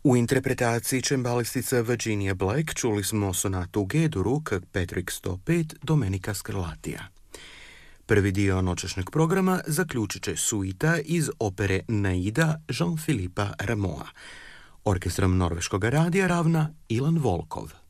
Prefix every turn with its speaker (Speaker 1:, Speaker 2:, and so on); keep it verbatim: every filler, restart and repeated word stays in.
Speaker 1: U interpretaciji čembalistica Virginia Black čuli smo sonatu u G-duru k Petrik sto pet Domenika Scarlatija. Prvi dio noćašnjeg programa zaključit će suita iz opere Naida Jean-Philippa Rameau. Orkestrom Norveškog radija ravna Ilan Volkov.